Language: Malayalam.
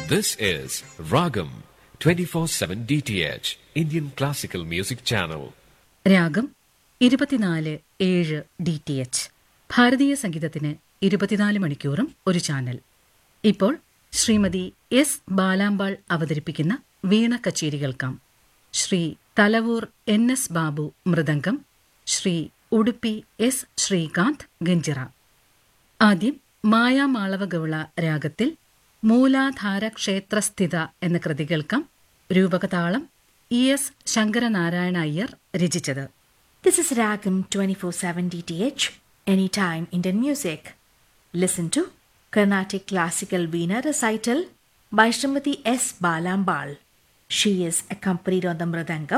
This is Ragam 24/7 DTH Indian Classical Music Channel. രാഗം 24/7 DTH ഭാരതീയ സംഗീതത്തിന് 24 മണിക്കൂറും ഒരു ചാനൽ. ഇപ്പോൾ ശ്രീമതി എസ് ബാലാമ്പാൾ അവതരിപ്പിക്കുന്ന വീണ കച്ചേരി കേൾക്കാം. Shri Thalavoor NS Babu mridangam, Shri Udupi S Srikanth ganjira. ആദ്യം മായാമാളവഗൗള രാഗത്തിൽ മൂലാധാരക്ഷേത്രസ്ഥിത എന്ന കൃതി കേൾക്കാം. രൂപകതാളം ES ശങ്കരനാരായണ അയ്യർ രചിച്ചത്. This is Ragam 24/7 DTH, Anytime Indian Music. Listen to Carnatic Classical Veena Recital by Srimati S. Balambal. She is accompanied on the mridangam